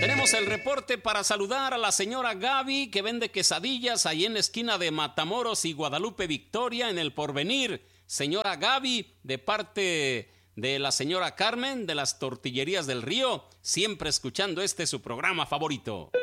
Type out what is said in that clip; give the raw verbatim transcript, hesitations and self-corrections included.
Tenemos el reporte para saludar a la señora Gaby, que vende quesadillas ahí en la esquina de Matamoros y Guadalupe Victoria en El Porvenir. Señora Gaby, de parte de la señora Carmen de las Tortillerías del Río, siempre escuchando este su programa favorito.